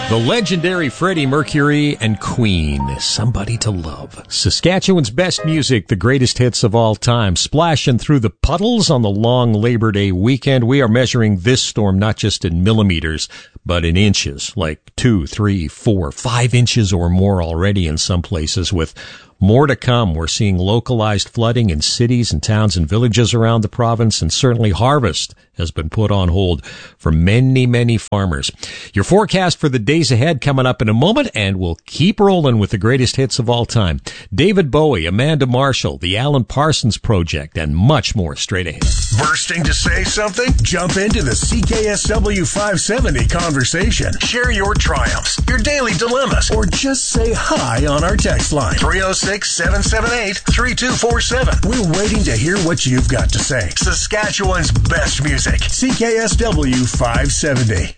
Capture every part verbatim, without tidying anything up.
The legendary Freddie Mercury and Queen, Somebody to Love. Saskatchewan's best music, the greatest hits of all time, splashing through the puddles on the long Labor Day weekend. We are measuring this storm not just in millimeters, but in inches, like two, three, four, five inches or more already in some places, with more to come. We're seeing localized flooding in cities and towns and villages around the province, and certainly harvest has been put on hold for many, many farmers. Your forecast for the days ahead coming up in a moment, and we'll keep rolling with the greatest hits of all time. David Bowie, Amanda Marshall, the Alan Parsons Project, and much more straight ahead. Bursting to say something? Jump into the C K S W five seventy conversation. Share your triumphs, your daily dilemmas, or just say hi on our text line. three oh six, seven seven eight, three two four seven. We're waiting to hear what you've got to say. Saskatchewan's best music. C K S W five seventy.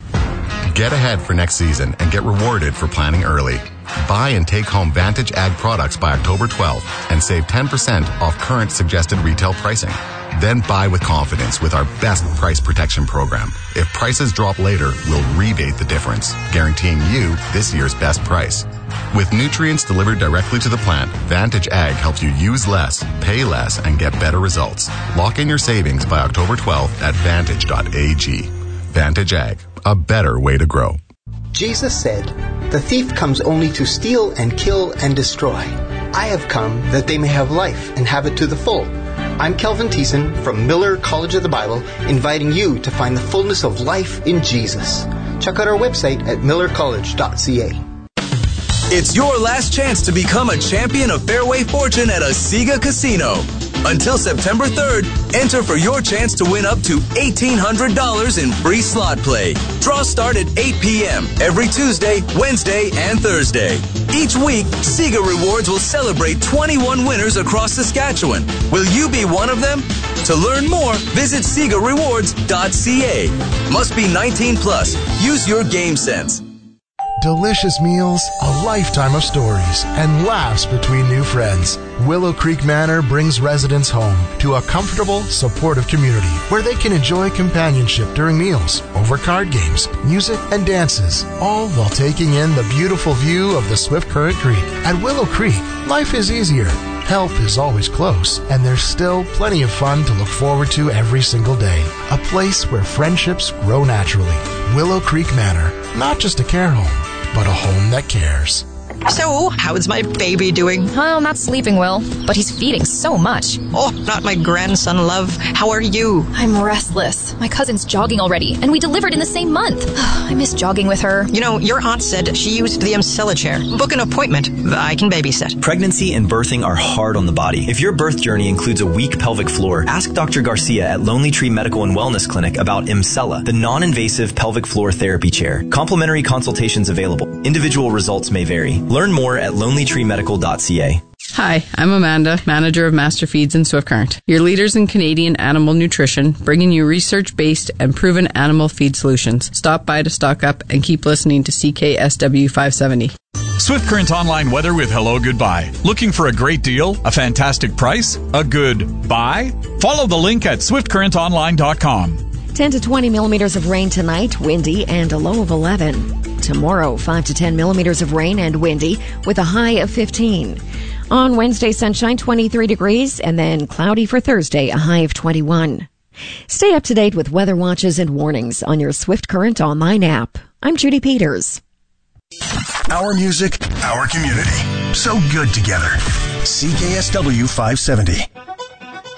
Get ahead for next season and get rewarded for planning early. Buy and take home Vantage Ag products by October twelfth and save ten percent off current suggested retail pricing. Then buy with confidence with our best price protection program. If prices drop later, we'll rebate the difference, guaranteeing you this year's best price. With nutrients delivered directly to the plant, Vantage Ag helps you use less, pay less, and get better results. Lock in your savings by October twelfth at vantage dot a g. Vantage Ag, a better way to grow. Jesus said, "The thief comes only to steal and kill and destroy. I have come that they may have life and have it to the full." I'm Kelvin Thiessen from Miller College of the Bible, inviting you to find the fullness of life in Jesus. Check out our website at miller college dot c a. It's your last chance to become a champion of Fairway Fortune at Asiga Casino. Until September third, enter for your chance to win up to eighteen hundred dollars in free slot play. Draws start at eight p.m. every Tuesday, Wednesday, and Thursday. Each week, Siga Rewards will celebrate twenty-one winners across Saskatchewan. Will you be one of them? To learn more, visit siga rewards dot c a. Must be nineteen plus. Use your game sense. Delicious meals, a lifetime of stories, and laughs between new friends. Willow Creek Manor brings residents home to a comfortable, supportive community where they can enjoy companionship during meals, over card games, music, and dances, all while taking in the beautiful view of the Swift Current Creek. At Willow Creek, life is easier. Help is always close, and there's still plenty of fun to look forward to every single day. A place where friendships grow naturally. Willow Creek Manor, not just a care home, but a home that cares. So, how's my baby doing? Well, not sleeping well, but he's feeding so much. Oh, not my grandson, love. How are you? I'm restless. My cousin's jogging already, and we delivered in the same month. I miss jogging with her. You know, your aunt said she used the Emsella chair. Book an appointment. I can babysit. Pregnancy and birthing are hard on the body. If your birth journey includes a weak pelvic floor, ask Doctor Garcia at Lonely Tree Medical and Wellness Clinic about Emsella, the non-invasive pelvic floor therapy chair. Complimentary consultations available. Individual results may vary. Learn more at lonely tree medical dot c a. Hi, I'm Amanda, manager of Master Feeds in Swift Current, your leaders in Canadian animal nutrition, bringing you research-based and proven animal feed solutions. Stop by to stock up and keep listening to C K S W five seventy. Swift Current online weather with Hello Goodbye. Looking for a great deal, a fantastic price, a good buy? Follow the link at swift current online dot com. ten to twenty millimeters of rain tonight, windy, and a low of eleven. Tomorrow, five to ten millimeters of rain and windy with a high of fifteen. On Wednesday, sunshine, twenty-three degrees, and then cloudy for Thursday, a high of twenty-one. Stay up to date with weather watches and warnings on your Swift Current online app. I'm Judy Peters. Our music, our community. So good together. C K S W five seventy.